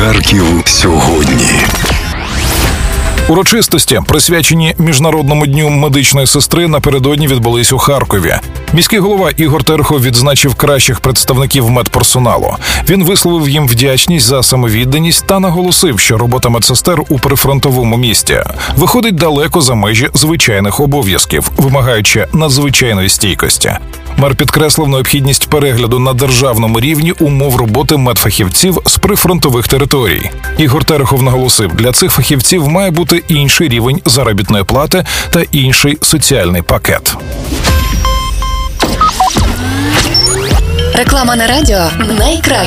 Харків сьогодні. Урочистості, присвячені Міжнародному дню медичної сестри, напередодні відбулись у Харкові. Міський голова Ігор Терехов відзначив кращих представників медперсоналу. Він висловив їм вдячність за самовідданість та наголосив, що робота медсестер у прифронтовому місті виходить далеко за межі звичайних обов'язків, вимагаючи надзвичайної стійкості. Мер підкреслив необхідність перегляду на державному рівні умов роботи медфахівців з прифронтових територій. Ігор Терехов наголосив, для цих фахівців має бути інший рівень заробітної плати та інший соціальний пакет. Реклама на радіо найкраще.